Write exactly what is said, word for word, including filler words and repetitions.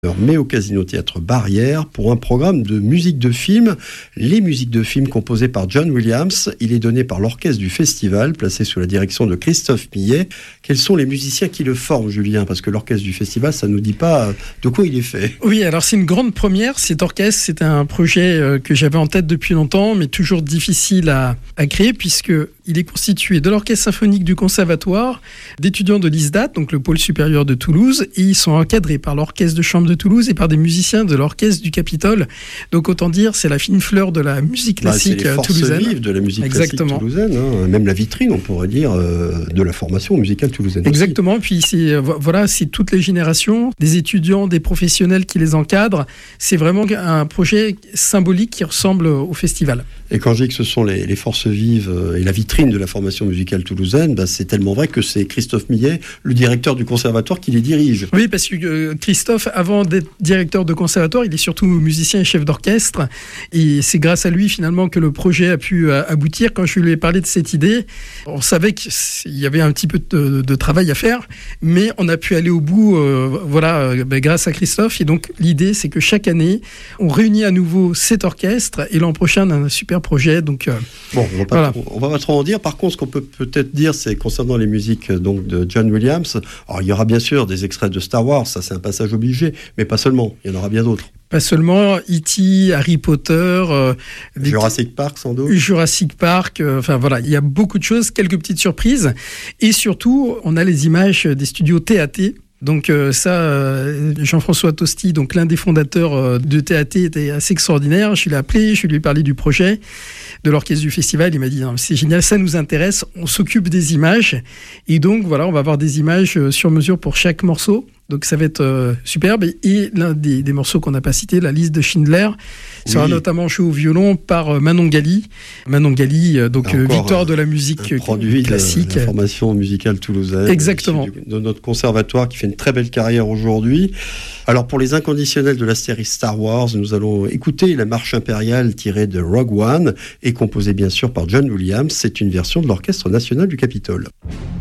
mais au Casino Théâtre Barrière pour un programme de musique de film. Les musiques de film composées par John Williams. Il est donné par l'orchestre du festival, placé sous la direction de Christophe Millet. Quels sont les musiciens qui le forment, Julien ? Parce que l'orchestre du festival, ça ne nous dit pas de quoi il est fait. Oui, alors c'est une grande première. Cet orchestre, c'est un projet que j'avais en tête depuis longtemps, mais toujours difficile à, à créer, puisque il est constitué de l'orchestre symphonique du conservatoire, d'étudiants de l'I S D A T, donc le pôle supérieur de Toulouse, et ils sont encadrés par l'orchestre de chambre de Toulouse et par des musiciens de l'orchestre du Capitole. Donc autant dire, c'est la fine fleur de la musique classique bah, toulousaine. C'est les forces vives de la musique Exactement. classique toulousaine, hein. Même la vitrine, on pourrait dire, euh, de la formation musicale toulousaine. Exactement, aussi. puis c'est, voilà, c'est toutes les générations, des étudiants, des professionnels qui les encadrent. C'est vraiment un projet symbolique qui ressemble au festival. Et quand je dis que ce sont les, les forces vives et la vitrine de la formation musicale toulousaine, bah c'est tellement vrai que c'est Christophe Millet, le directeur du conservatoire, qui les dirige. Oui, parce que euh, Christophe, avant d'être directeur de conservatoire, il est surtout musicien et chef d'orchestre. Et c'est grâce à lui, finalement, que le projet a pu euh, aboutir. Quand je lui ai parlé de cette idée, on savait qu'il y avait un petit peu de, de travail à faire, mais on a pu aller au bout euh, voilà, euh, bah, grâce à Christophe. Et donc, l'idée, c'est que chaque année, on réunit à nouveau cet orchestre. Et l'an prochain, on a un super projet. Donc, euh, bon, on va pas voilà. trop, on va pas trop en dire. Par contre, ce qu'on peut peut-être dire, c'est concernant les musiques donc, de John Williams, alors il y aura bien sûr des extraits de Star Wars, ça c'est un passage obligé, mais pas seulement, il y en aura bien d'autres. Pas seulement E T, Harry Potter, euh, Jurassic Park sans doute. Jurassic Park, euh, enfin voilà, il y a beaucoup de choses, quelques petites surprises. Et surtout, on a les images des studios T A T. Donc euh, ça, euh, Jean-François Tosti, donc l'un des fondateurs euh, de T A T, était assez extraordinaire. Je l'ai appelé, je lui ai parlé du projet, de l'orchestre du festival. Il m'a dit, c'est génial, ça nous intéresse, on s'occupe des images. Et donc voilà, on va avoir des images euh, sur mesure pour chaque morceau. Donc ça va être euh, superbe. Et l'un des, des morceaux qu'on n'a pas cité, la liste de Schindler, oui. sera notamment joué au violon par euh, Manon Gali. Manon Gali, euh, donc euh, victoire un, de la musique un produit classique. De la formation musicale toulousaine. Exactement. De notre conservatoire qui fait une très belle carrière aujourd'hui. Alors pour les inconditionnels de la série Star Wars, nous allons écouter la marche impériale tirée de Rogue One et composée bien sûr par John Williams. C'est une version de l'Orchestre national du Capitole.